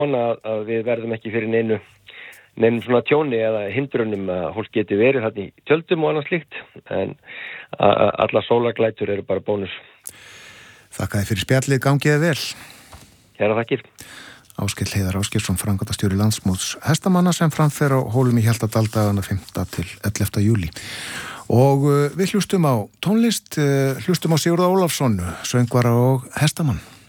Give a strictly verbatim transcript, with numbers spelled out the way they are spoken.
vona að við verðum ekki fyrir neinu nefnum svona tjóni eða hindrunum að fólk geti verið þarna í tjöldum og annað slíkt, en alla sólarglætur eru bara bónus. Þakka þér fyrir spjallið, gangiði vel. Kæra þakkir. Áskell Heiðar Ásgeirsson, framkvæmdastjóri Landsmóts hestamanna sem framfer á Hólum í Hjaltadal dagana fimmta til ellefta júlí. Og við hlustum á tónlist, hlustum á Sigurð Ólafsson, söngvara og hestamann.